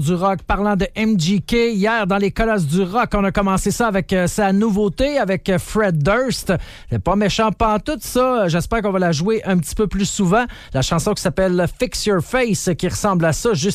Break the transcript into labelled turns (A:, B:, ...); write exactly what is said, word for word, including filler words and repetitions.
A: Du rock, parlant de M G K, hier dans les Colosses du rock, on a commencé ça avec euh, sa nouveauté, avec euh, Fred Durst. C'est pas méchant pantoute, ça. J'espère qu'on va la jouer un petit peu plus souvent. La chanson qui s'appelle Fix Your Face, qui ressemble à ça, juste